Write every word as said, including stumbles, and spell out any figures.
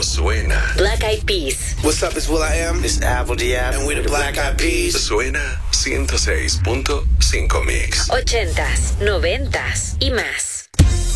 suena. Black Eyed Peas. What's up, it's will.i.am. This is Apple D F. And we're the Black Eyed Peas. Suena ciento seis punto cinco Mix. Ochentas, noventas y más.